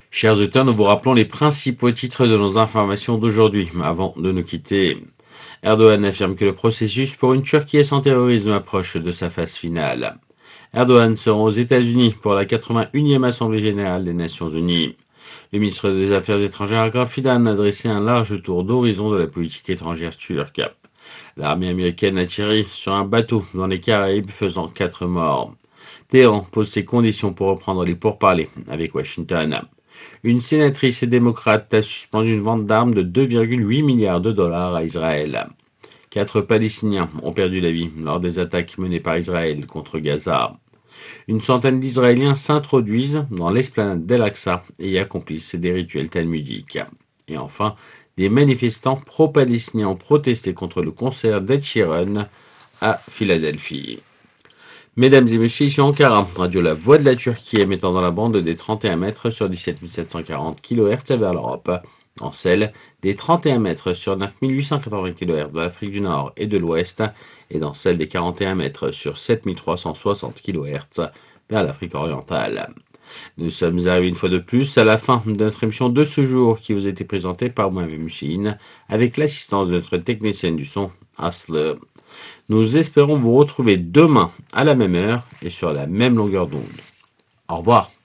Chers auditeurs, nous vous rappelons les principaux titres de nos informations d'aujourd'hui, avant de nous quitter. Erdogan affirme que le processus pour une Turquie sans terrorisme approche de sa phase finale. Erdogan sera aux États-Unis pour la 81e Assemblée générale des Nations unies. Le ministre des Affaires étrangères Hakan Fidan a dressé un large tour d'horizon de la politique étrangère turque. L'armée américaine a tiré sur un bateau dans les Caraïbes, faisant 4 morts. Téhéran pose ses conditions pour reprendre les pourparlers avec Washington. Une sénatrice démocrate a suspendu une vente d'armes de 2,8 milliards de dollars à Israël. 4 Palestiniens ont perdu la vie lors des attaques menées par Israël contre Gaza. Une centaine d'Israéliens s'introduisent dans l'esplanade d'El-Aqsa et y accomplissent des rituels talmudiques. Et enfin, des manifestants pro-palestiniens ont protesté contre le concert d'Ed Sheeran à Philadelphie. Mesdames et messieurs, ici Ankara, radio La Voix de la Turquie, émettant dans la bande des 31 mètres sur 17 740 kHz vers l'Europe, en celle des 31 mètres sur 9 880 kHz de l'Afrique du Nord et de l'Ouest, et dans celle des 41 mètres sur 7 360 kHz vers l'Afrique orientale. Nous sommes arrivés une fois de plus à la fin de notre émission de ce jour qui vous a été présentée par moi-même Mushine, avec l'assistance de notre technicienne du son, Asle. Nous espérons vous retrouver demain à la même heure et sur la même longueur d'onde. Au revoir.